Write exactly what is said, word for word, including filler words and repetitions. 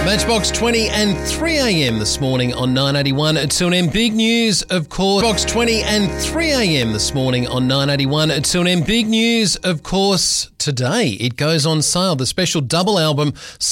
Matchbox twenty and three a.m. this morning on nine eighty-one. Tune in. Big news, of course. Box twenty and three a.m. this morning on nine eighty-one. Tune in. Big news, of course, today. It goes on sale. The special double album